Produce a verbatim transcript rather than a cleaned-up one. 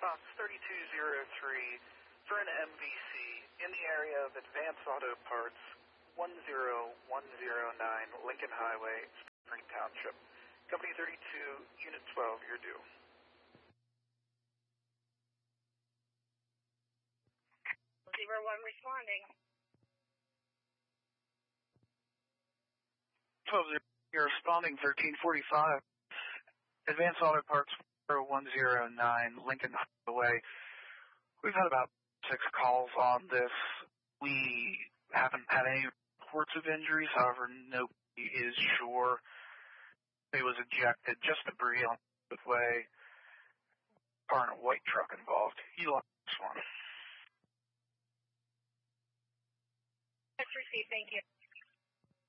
response thirty-two oh three for an M V C in the area of Advanced Auto Parts, one zero one zero nine Lincoln Highway, Spring Township. Company thirty-two, Unit twelve, you're due. Zero one responding. twelve zero, you're responding thirteen forty-five. Advanced Auto Parts one zero nine Lincoln Highway. We've had about six calls on this. We haven't had any reports of injuries, however, nobody is sure. It was ejected, just debris on the way. Car and a white truck involved. You lost this one. That's received, thank you.